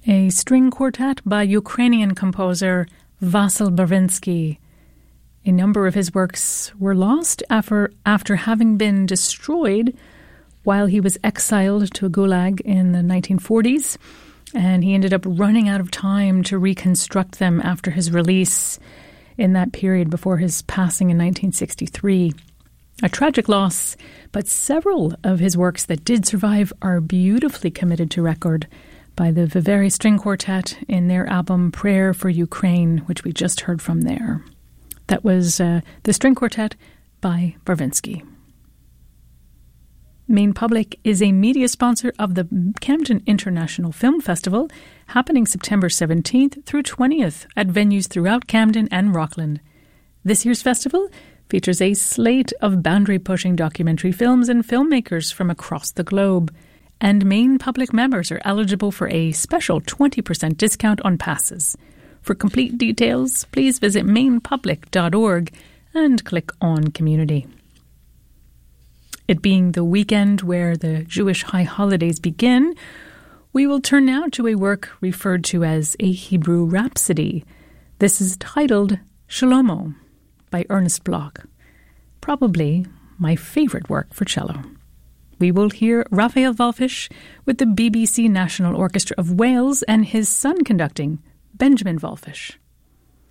a string quartet by Ukrainian composer Vasyl Barvinsky. A number of his works were lost after having been destroyed while he was exiled to a gulag in the 1940s, and he ended up running out of time to reconstruct them after his release in that period before his passing in 1963. A tragic loss, but several of his works that did survive are beautifully committed to record by the Vivere String Quartet in their album Prayer for Ukraine, which we just heard from there. That was the String Quartet by Barvinsky. Maine Public is a media sponsor of the Camden International Film Festival, happening September 17th through 20th at venues throughout Camden and Rockland. This year's festival features a slate of boundary-pushing documentary films and filmmakers from across the globe, and Maine Public members are eligible for a special 20% discount on passes. For complete details, please visit mainepublic.org and click on Community. It being the weekend where the Jewish high holidays begin, we will turn now to a work referred to as a Hebrew Rhapsody. This is titled Shlomo by Ernest Bloch, probably my favorite work for cello. We will hear Raphael Wallfisch with the BBC National Orchestra of Wales and his son conducting, Benjamin Wallfisch.